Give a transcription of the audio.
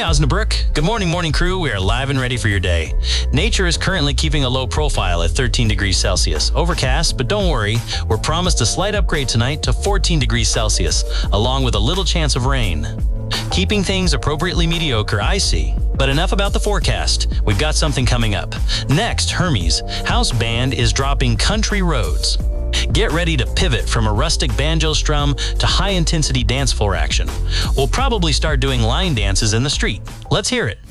Osnabrück. Good morning, morning crew. We are live and ready for your day. Nature is currently keeping a low profile at 13 degrees Celsius. Overcast, but don't worry. We're promised a slight upgrade tonight to 14 degrees Celsius, along with a little chance of rain. Keeping things appropriately mediocre, I see. But enough about the forecast. We've got something coming up. Next, Hermes House Band is dropping Country Roads. Get ready to pivot from a rustic banjo strum to high-intensity dance floor action. We'll probably start doing line dances in the street. Let's hear it.